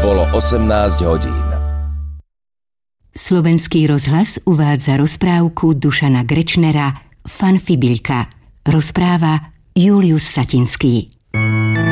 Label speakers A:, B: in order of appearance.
A: Bolo 18 hodín.
B: Slovenský rozhlas uvádza rozprávku Dušana Grečnera Fanfibilka. Rozpráva Julius Satinský.